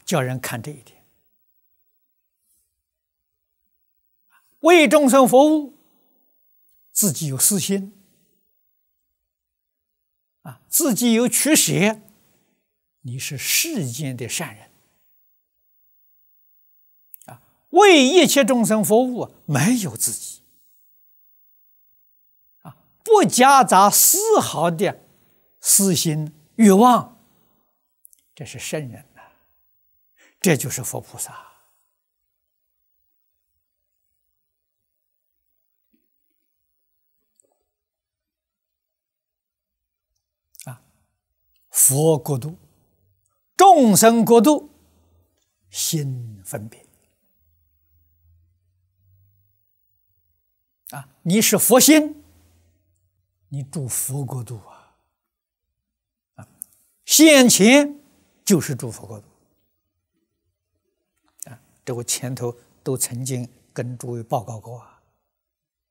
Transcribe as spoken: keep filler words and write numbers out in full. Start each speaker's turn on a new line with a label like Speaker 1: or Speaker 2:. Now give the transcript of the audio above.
Speaker 1: 叫人看这一点。为众生服务，自己有私心啊，自己有取舍，你是世间的善人啊。为一切众生服务，没有自己啊，不夹杂丝毫的私心欲望，这是圣人呐、啊，这就是佛菩萨。佛国度、众生国度，心分别啊！你是佛心，你住佛国度啊！啊，现前就是住佛国度啊！这我前头都曾经跟诸位报告过啊。